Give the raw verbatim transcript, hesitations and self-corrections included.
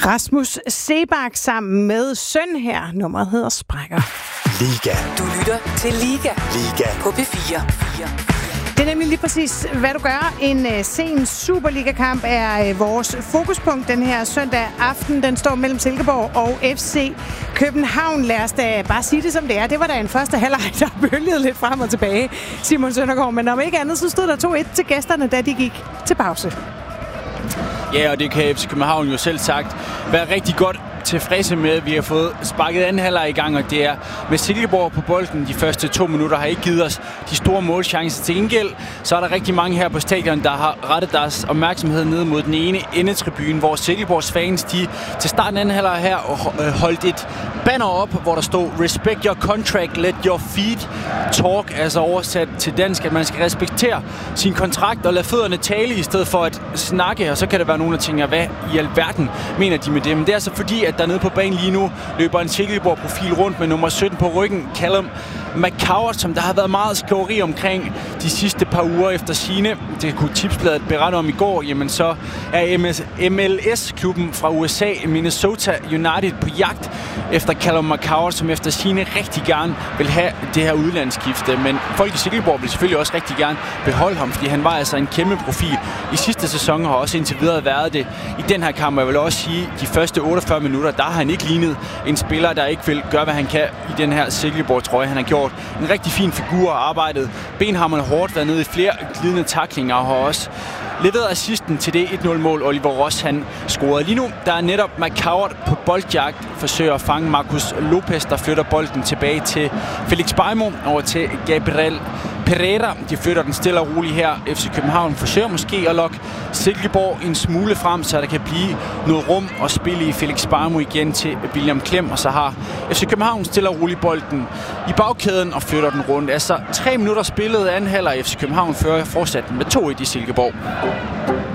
Rasmus Seebach sammen med søn her. Nummeret hedder Sprækker. Liga. Du lytter til Liga. Liga. På P fire. Det er nemlig lige præcis, hvad du gør. En uh, sen Superliga-kamp er uh, vores fokuspunkt den her søndag aften. Den står mellem Silkeborg og F C København. Lad os da bare sige det, som det er. Det var da en første halvleg, der bølgede lidt frem og tilbage, Simon Søndergaard. Men om ikke andet, så stod der to et til gæsterne, da de gik til pause. Ja, og det kan F C København jo selv sagt være rigtig godt tilfredse med, at vi har fået sparket anden halvleg i gang, og det er med Silkeborg på bolden de første to minutter har ikke givet os de store målchancer. Til gengæld så er der rigtig mange her på stadion, der har rettet deres opmærksomhed ned mod den ene endetribune, hvor Silkeborgs fans, de til starten af anden halvleg her holdt et banner op, hvor der stod "Respect your contract, let your feet talk", altså oversat til dansk, at man skal respektere sin kontrakt og lade fødderne tale i stedet for at snakke, og så kan der være nogen, der tænker, hvad i alverden mener de med det? Men det er så fordi, at der nede på banen lige nu løber en Silkeborg-profil rundt med nummer sytten på ryggen, Callum McCoward, som der har været meget skriveri omkring de sidste par uger efter sine. Det kunne Tipsbladet berette om i går. Jamen så er M L S-klubben fra U S A, Minnesota United, på jagt efter Callum McCoward, som efter sine rigtig gerne vil have det her udlandsskifte. Men folk i Silkeborg vil selvfølgelig også rigtig gerne beholde ham, fordi han var altså en kæmpe profil i sidste sæson og har også indtil videre været det i den her kamp. Jeg vil også sige, de første otteogfyrre minutter, der har han ikke lignet en spiller, der ikke vil gøre, hvad han kan i den her Silkeborg-trøje. Han har gjort en rigtig fin figur og arbejdet benhamrende hårdt, været nede i flere glidende tacklinger og har også leveret assisten til det et nul-mål, Oliver Ross han scorede. Lige nu der er netop McCoward på boldjagt, forsøger at fange Marcus Lopez, der flytter bolden tilbage til Felix Beimo over til Gabriel Pereira. De flytter den stille og roligt her. F C København forsøger måske at lokke Silkeborg en smule frem, så der kan blive noget rum og spille i Felix Beimo igen til William Klem, og så har F C København stille og roligt bolden i bagkæden og flytter den rundt. Altså tre minutter spillet anden halvleg. F C København fører fortsat med to et i Silkeborg.